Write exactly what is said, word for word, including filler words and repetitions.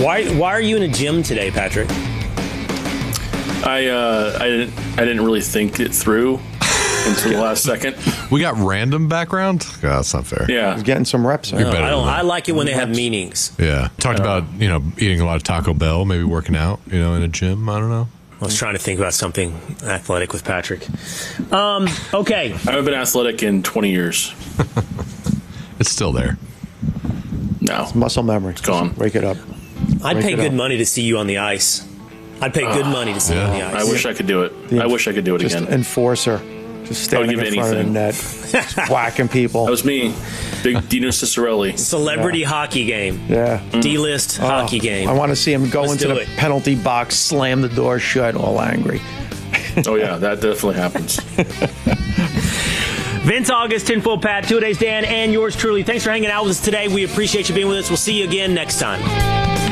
Why Why are you in a gym today, Patrick? I uh, I didn't I didn't really think it through until the last second. We got random background? Oh, that's not fair. Yeah. He's getting some reps. No, Right? I don't. I like it when they have meanings. Yeah. Talked Uh, about, you know, eating a lot of Taco Bell, maybe working out, you know, in a gym. I don't know. I was trying to think about something athletic with Patrick. Um, okay. I haven't been athletic in twenty years. It's still there. No. Muscle memory. It's gone. Wake it up. I'd Break pay it good up. money to see you on the ice. I'd pay good money to see yeah. you on the ice. I wish I could do it. The- I wish I could do it Just again. enforcer. Just standing give in front anything. of the net, just whacking people. That was me, Big Dino Cicerelli. Celebrity Yeah. hockey game. yeah. D-list Oh, hockey game. I want to see him go Let's into do the it. penalty box, slam the door shut, all angry. Oh yeah, that definitely happens. Vince August, Tinfoil Pat, Two Days Dan, and yours truly. Thanks for hanging out with us today. We appreciate you being with us. We'll see you again next time.